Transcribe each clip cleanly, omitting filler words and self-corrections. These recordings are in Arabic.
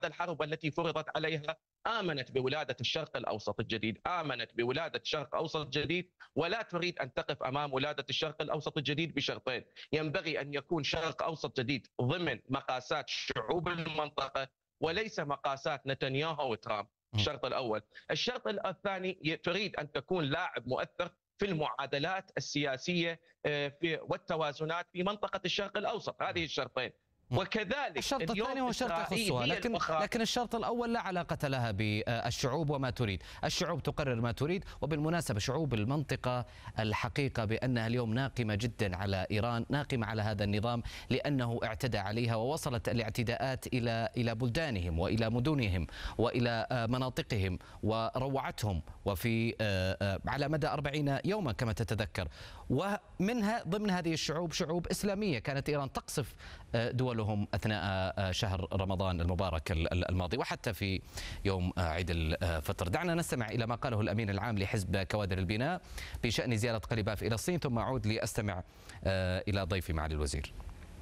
الحرب التي فرضت عليها آمنت بولادة الشرق الأوسط الجديد، آمنت بولادة شرق أوسط جديد، ولا تريد أن تقف أمام ولادة الشرق الأوسط الجديد بشرطين. ينبغي أن يكون شرق أوسط جديد ضمن مقاسات شعوب المنطقة وليس مقاسات نتنياهو وترامب. الشرط الأول. الشرط الثاني، تريد أن تكون لاعب مؤثر في المعادلات السياسية والتوازنات في منطقة الشرق الأوسط. هذه الشرطين. وكذلك الشرط الثاني هو شرط يخصها، لكن الشرط الأول لا علاقة لها بالشعوب وما تريد. الشعوب تقرر ما تريد، وبالمناسبة شعوب المنطقة الحقيقة بأنها اليوم ناقمة جدا على إيران، ناقمة على هذا النظام لأنه اعتدى عليها، ووصلت الاعتداءات إلى بلدانهم وإلى مدنهم وإلى مناطقهم وروعتهم، وفي على مدى 40 يوما كما تتذكر. ومنها ضمن هذه الشعوب شعوب إسلامية كانت إيران تقصف دولهم أثناء شهر رمضان المبارك الماضي، وحتى في يوم عيد الفطر. دعنا نستمع إلى ما قاله الأمين العام لحزب كوادر البناء بشأن زيارة قليباف إلى الصين، ثم أعود لأستمع إلى ضيفي معالي الوزير.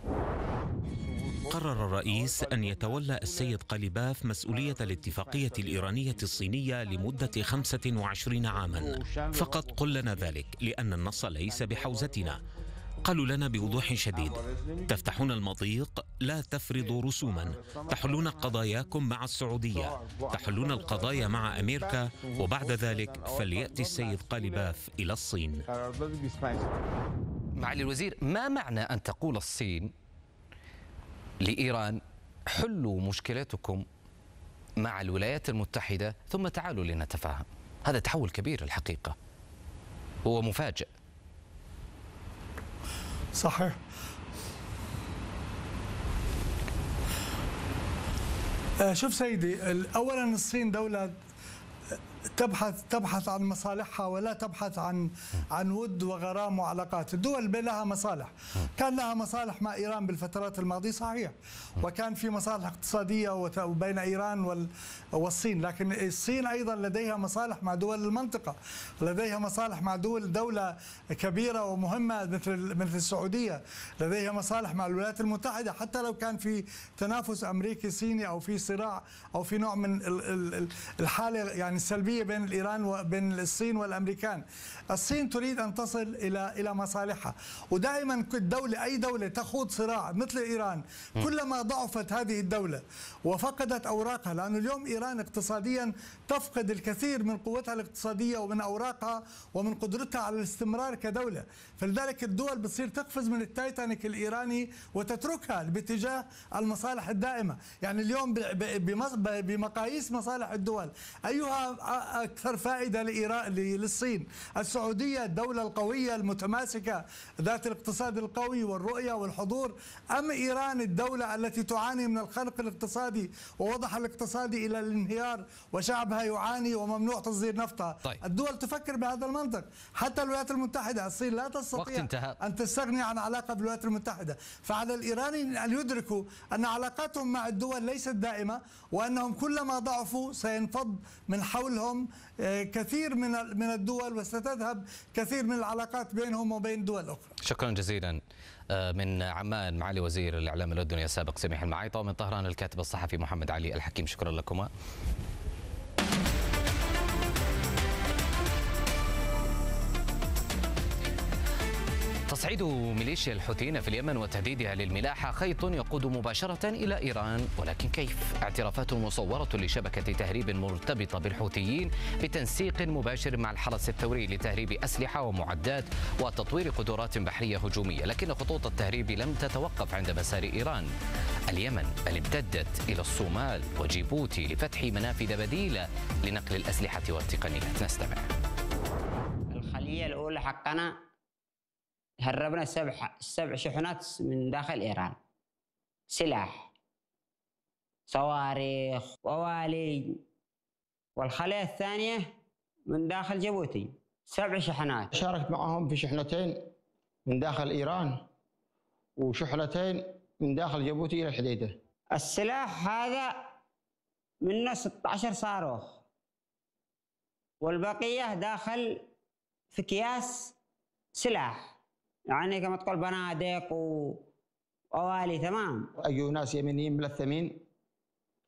قرر الرئيس أن يتولى السيد قليباف مسؤولية الاتفاقية الإيرانية الصينية لمدة 25 عاما. فقط قل لنا ذلك لأن النص ليس بحوزتنا. قالوا لنا بوضوح شديد: تفتحون المضيق، لا تفرضوا رسوما، تحلون قضاياكم مع السعودية، تحلون القضايا مع أمريكا، وبعد ذلك فليأتي السيد قليباف إلى الصين. معالي الوزير، ما معنى أن تقول الصين لإيران حلوا مشكلتكم مع الولايات المتحدة ثم تعالوا لنتفاهم؟ هذا تحول كبير الحقيقة، هو مفاجئ. صحيح. شوف سيدي، أولا الصين دولة تبحث عن مصالحها ولا تبحث عن ود وغرام وعلاقات. الدول لها مصالح، كان لها مصالح مع إيران بالفترات الماضية صحيح، وكان في مصالح اقتصادية بين إيران والصين، لكن الصين أيضا لديها مصالح مع دول المنطقة، لديها مصالح مع دولة كبيرة ومهمة مثل السعودية، لديها مصالح مع الولايات المتحدة، حتى لو كان في تنافس أمريكي صيني أو في صراع أو في نوع من الحالة يعني السلبية بين الإيران وبين الصين والأمريكان. الصين تريد أن تصل إلى مصالحها، ودائما أي دولة تخوض صراع مثل إيران كلما ضعفت هذه الدولة وفقدت أوراقها، لأن اليوم إيران اقتصاديا تفقد الكثير من قوتها الاقتصادية ومن أوراقها ومن قدرتها على الاستمرار كدولة، فلذلك الدول بتصير تقفز من التايتانيك الإيراني وتتركها باتجاه المصالح الدائمة. يعني اليوم بمقاييس مصالح الدول أيها أكثر فائدة للصين؟ السعودية الدولة القوية المتماسكة ذات الاقتصاد القوي والرؤية والحضور، أم إيران الدولة التي تعاني من الخنق الاقتصادي ووضعها الاقتصادي إلى الانهيار وشعبها يعاني وممنوع تصدير نفطها؟ طيب. الدول تفكر بهذا المنطق، حتى الولايات المتحدة. الصين لا تستطيع أن تستغني عن علاقة بالولايات المتحدة، فعلى الإيرانيين أن يدركوا أن علاقاتهم مع الدول ليست دائمة، وأنهم كلما ضعفوا سينفض من حولهم كثير من الدول وستذهب كثير من العلاقات بينهم وبين دول أخرى. شكرا جزيلا. من عمان معالي وزير الإعلام الأردني السابق سميح المعيطة، ومن طهران الكاتب الصحفي محمد علي الحكيم. شكرا لكما. تصعيد ميليشيا الحوثيين في اليمن وتهديدها للملاحة خيط يقود مباشرة إلى إيران، ولكن كيف؟ اعترافات مصورة لشبكة تهريب مرتبطة بالحوثيين بتنسيق مباشر مع الحرس الثوري لتهريب أسلحة ومعدات وتطوير قدرات بحرية هجومية، لكن خطوط التهريب لم تتوقف عند مسار إيران. اليمن بل امتدت إلى الصومال وجيبوتي لفتح منافذ بديلة لنقل الأسلحة والتقنيات. نستمع. الخلية الأولى حقنا هربنا سبع شحنات من داخل إيران، سلاح، صواريخ، ووالي. والخلية الثانية من داخل جيبوتي 7 شحنات. شاركت معهم في شحنتين من داخل إيران وشحنتين من داخل جيبوتي إلى الحديدة. السلاح هذا منه 16 صاروخ، والبقية داخل في أكياس سلاح، يعني كما تقول بنادق وأوالي. تمام. أجوا ناس يمنيين ملثمين